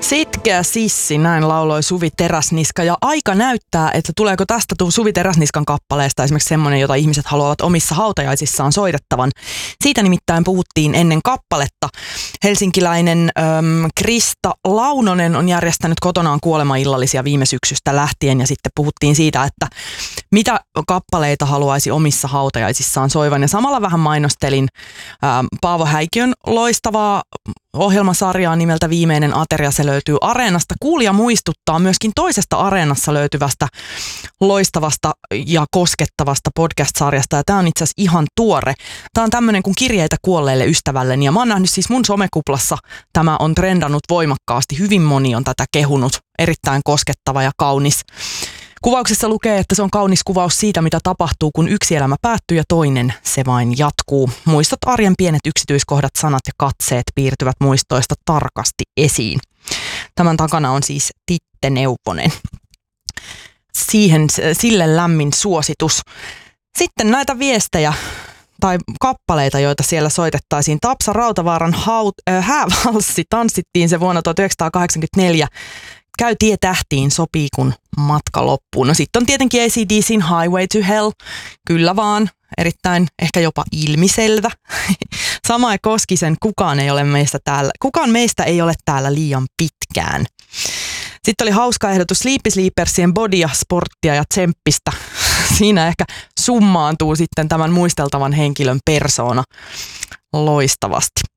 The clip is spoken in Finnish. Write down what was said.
Sitkeä sissi, näin lauloi Suvi Teräsniska, ja aika näyttää, että tuleeko tästä Suvi Teräsniskan kappaleesta esimerkiksi semmoinen, jota ihmiset haluavat omissa hautajaisissaan soitettavan. Siitä nimittäin puhuttiin ennen kappaletta. Helsinkiläinen Krista Launonen on järjestänyt kotonaan kuolemaillallisia viime syksystä lähtien, ja sitten puhuttiin siitä, että mitä kappaleita haluaisi omissa hautajaisissaan soivan. Ja samalla vähän mainostelin Paavo Häikiön loistavaa ohjelmasarjaa nimeltä Viimeinen ateria. Se löytyy Areenasta. Kuulija muistuttaa myöskin toisesta Areenassa löytyvästä loistavasta ja koskettavasta podcast-sarjasta. Ja tämä on itse asiassa ihan tuore. Tämä on tämmöinen kuin Kirjeitä kuolleelle ystävälleni. Ja mä oon nähnyt siis mun somekuplassa. Tämä on trendannut voimakkaasti. Hyvin moni on tätä kehunut. Erittäin koskettava ja kaunis. Kuvauksessa lukee, että se on kaunis kuvaus siitä, mitä tapahtuu, kun yksi elämä päättyy ja toinen se vain jatkuu. Muistot, arjen pienet yksityiskohdat, sanat ja katseet piirtyvät muistoista tarkasti esiin. Tämän takana on siis Titte Neuvonen. Sille lämmin suositus. Sitten näitä viestejä tai kappaleita, joita siellä soitettaisiin. Tapsa Rautavaaran häävalssi tanssittiin se vuonna 1984. Käy tie tähtiin, sopii kun matka loppuu. No sitten on tietenkin AC/DC:n Highway to Hell. Kyllä vaan, erittäin ehkä jopa ilmiselvä. Sama Koskisen Kukaan meistä ei ole täällä liian pitkään. Sitten oli hauska ehdotus Sleepy Sleepersien Bodya, Sporttia ja Tsemppistä. Siinä ehkä summaantuu sitten tämän muisteltavan henkilön persoona loistavasti.